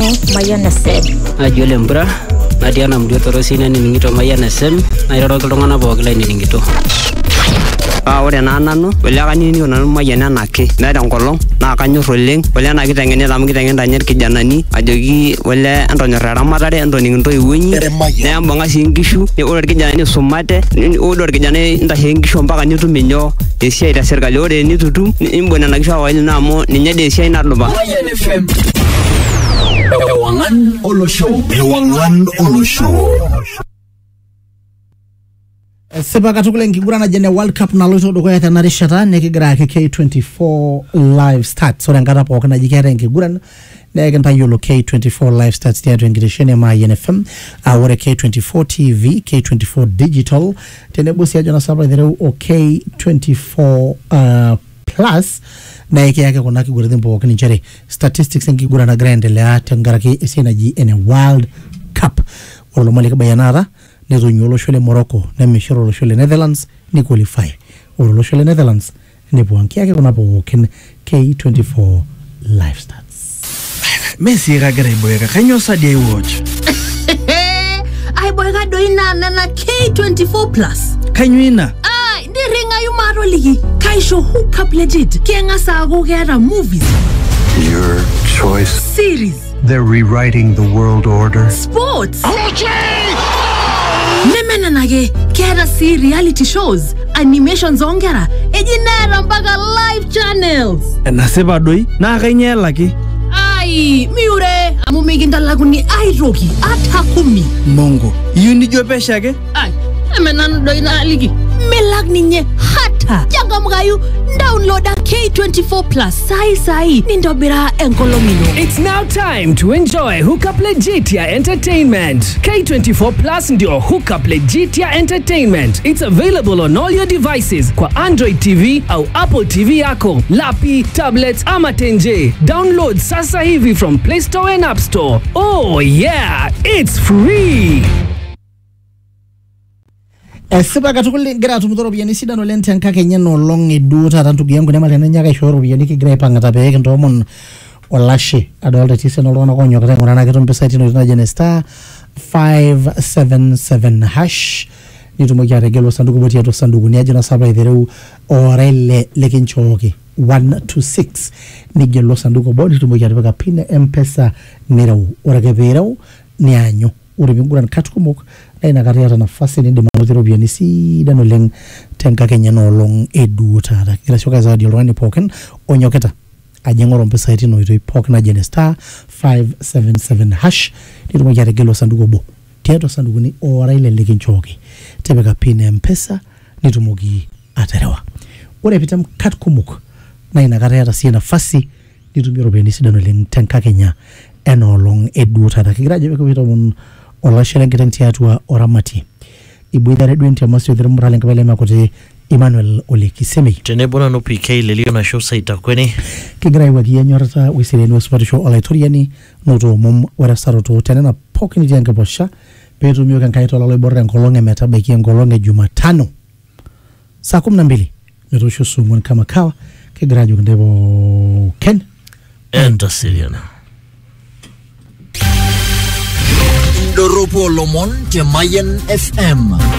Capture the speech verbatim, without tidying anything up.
Mayan S M. Ajole mbra Nadiana mdio torosina ni ngito Mayan S M nairoro kultungana bogla ni ngito. Ah ore na nanu wele kanini nanu Mayan anake naida ngolong na kanyor oleng wele na kitengene amu kitengena nyer kijanani ajoki wele entonyorra ramatare entoning ntoiwuonyi neyambanga sii nkishu ore kijanani sumate ore kijanani ntashe nkishu mpaka nitum inyo esiai ta serikali ore nitutum imbona na kishu awali na amu ninye de esiai nadupa. Ewangan Olosho Ewangan Olosho Seba katukule nkigurana jene World Cup na loto dukoya tena rishata nekigira ke K twenty-four live start so ngata poka na jikere nkigurana negenta yolo K twenty-four live start theater ngirishene ma N F M awore K twenty-four T V K twenty-four digital tenebosi ya jona sabra there o K twenty-four uh, plus na yake yake kuna kigurana poka ni jere statistics nkigurana graendelea tengaraki esinaji ene World Cup wolo malika bayanara nezo nyolo shole Morocco na mishoro lo shole Netherlands ni qualify olo lo shole Netherlands ni buanki yake kuna po K twenty-four live starts Messi kagere boyeka kanyo sadia watch ai boyeka doina na K twenty-four plus kanyo ina ai ndi ringa yu maro ligi kaisho hook up legit kenga sago gera movies Your choice. Series They're rewriting the world order. Sports Nemena nage kera si reality shows animations ongera ejinera mpaka live channels naseba doi na kanyela ki ai miure amumiginda laguni ai roki atakumi Mongo yuni jopesha ke ai emena doi na ligi melag ninye hata jangamgayu download K twenty-four plus sai sai nindobira enkolomino. It's now time to enjoy Hookup Legitia Entertainment. K twenty-four plus ndio Hookup Legitia Entertainment. It's available on all your devices kwa Android T V au Apple T V yako, lapi, tablets ama tenje. Download sasa hivi from Play Store and App Store. Oh yeah, it's free. Seba katukule gira tumutoro biyani sida no lente anka kenye no long edu tata ntugu yangu nema lene nyaka ishoro biyani ki gira ipanga tabe eke ntomon olashe adolta tise no lona konyo kata ngurana keto mpesa itino itina jene star five seven seven hash nitumo kia regelo sanduku boti yato sanduku ni ajina saba idhereu orele leki nchoke one to six nigelo sanduku bodi nitumo kia ripaka pine mpesa nirau orake virau ni anyo uribingura nkatukumuk na inakariata nafasi ni demano biyani sida no leng tenka kenya no long edu tata kila shoka zawadi olwani poken onyoketa ajengoro mpesa itino ito ipok na jene star five seven seven hash nitumo kia regelo sanduku bo tiato sanduku ni ora ile leki nchoki tebeka pine mpesa nitumo ki atarewa ure pita mkatukumuk na inakariata siya nafasi nitumiro biyani sida no leng tenka kenya eno long edu tata kikiraje beko pita mun ola sheleng kitang tiatua oramati ibuidare dwenti amasio dhiri murale nkabele makote Emmanuel Ole Kisemi tenebona no P K lelio na show saita kweni kigira iwa kiya nyorata wisireni wa super show ola itoriani noto mum wera saroto tenena pokini tiange posha petu miyo kankaito lalo iborre nkolonge metaba ikia nkolonge Jumatano saa kumi na mbili noto show sumun kama kawa kigira ju ndebo Ken enta siriana Doropo Lomon ke Mayan F M.